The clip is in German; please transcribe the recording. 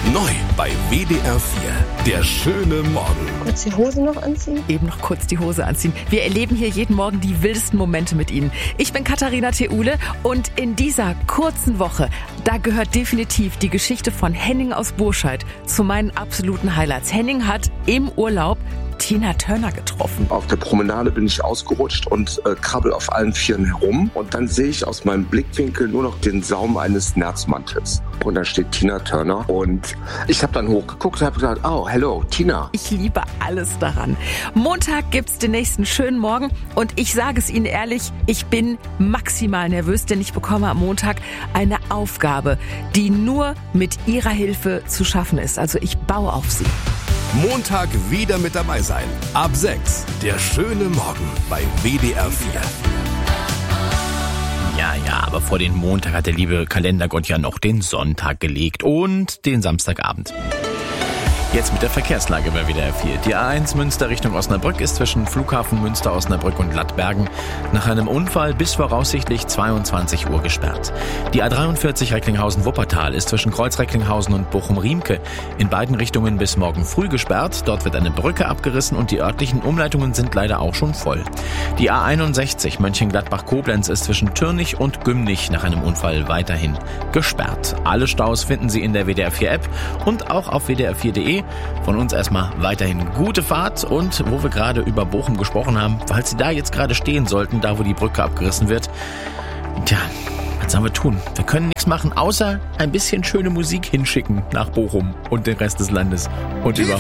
Neu bei WDR 4. Der schöne Morgen. Kurz die Hose noch anziehen? Eben noch kurz die Hose anziehen. Wir erleben hier jeden Morgen die wildesten Momente mit Ihnen. Ich bin Katharina Theule und in dieser kurzen Woche, da gehört definitiv die Geschichte von Henning aus Burscheid zu meinen absoluten Highlights. Henning hat im Urlaub Tina Turner getroffen. Auf der Promenade bin ich ausgerutscht und krabbel auf allen Vieren herum. Und dann sehe ich aus meinem Blickwinkel nur noch den Saum eines Nerzmantels. Und da steht Tina Turner. Und ich habe dann hochgeguckt und habe gesagt, oh, hello, Tina. Ich liebe alles daran. Montag gibt's den nächsten schönen Morgen. Und ich sage es Ihnen ehrlich, ich bin maximal nervös, denn ich bekomme am Montag eine Aufgabe, die nur mit Ihrer Hilfe zu schaffen ist. Also ich baue auf Sie. Montag wieder mit dabei sein. Ab 6. Der schöne Morgen bei WDR 4. Ja, aber vor den Montag hat der liebe Kalendergott ja noch den Sonntag gelegt und den Samstagabend. Jetzt mit der Verkehrslage bei WDR 4. Die A1 Münster Richtung Osnabrück ist zwischen Flughafen Münster, Osnabrück und Lattbergen nach einem Unfall bis voraussichtlich 22 Uhr gesperrt. Die A43 Recklinghausen-Wuppertal ist zwischen Kreuz-Recklinghausen und Bochum-Riemke in beiden Richtungen bis morgen früh gesperrt. Dort wird eine Brücke abgerissen und die örtlichen Umleitungen sind leider auch schon voll. Die A61 Mönchengladbach-Koblenz ist zwischen Türnich und Gümnich nach einem Unfall weiterhin gesperrt. Alle Staus finden Sie in der WDR 4 App und auch auf wdr4.de. Von uns erstmal weiterhin gute Fahrt und wo wir gerade über Bochum gesprochen haben, falls Sie da jetzt gerade stehen sollten, da wo die Brücke abgerissen wird. Tja, was sollen wir tun? Wir können nichts machen, außer ein bisschen schöne Musik hinschicken nach Bochum und den Rest des Landes und überhaupt.